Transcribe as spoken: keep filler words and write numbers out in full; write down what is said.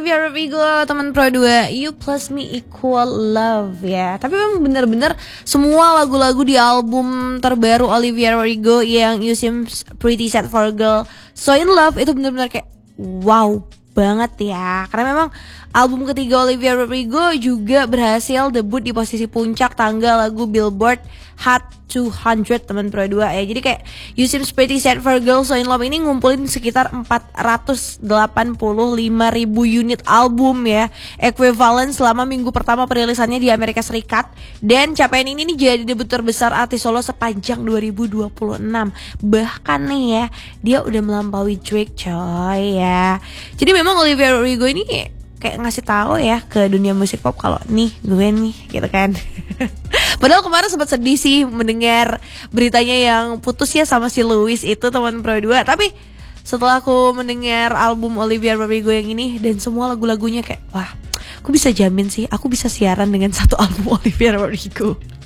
Olivia Rodrigo, teman Pro dua, You Plus Me Equal Love ya. Tapi memang bener-bener semua lagu-lagu di album terbaru Olivia Rodrigo yang You Seem Pretty Sad for a Girl, So In Love itu bener-bener kayak wow banget ya. Karena memang album ketiga Olivia Rodrigo juga berhasil debut di posisi puncak tangga lagu Billboard Hot dua ratus teman Pro dua ya. Jadi kayak You Seem Pretty Sad for a Girl, So In Love ini ngumpulin sekitar empat ratus delapan puluh lima ribu unit album ya, equivalent selama minggu pertama perilisannya di Amerika Serikat. Dan capaian ini nih jadi debut terbesar artis solo sepanjang dua ribu dua puluh enam. Bahkan nih ya, dia udah melampaui Drake coy ya. Jadi memang Olivia Rodrigo ini kayak ngasih tahu ya ke dunia musik pop kalau nih gue nih gitu kan. Padahal kemarin sempat sedih sih mendengar beritanya yang putus ya sama si Louis itu teman Pro dua. Tapi setelah aku mendengar album Olivia Rodrigo yang ini dan semua lagu-lagunya kayak wah, aku bisa jamin sih aku bisa siaran dengan satu album Olivia Rodrigo.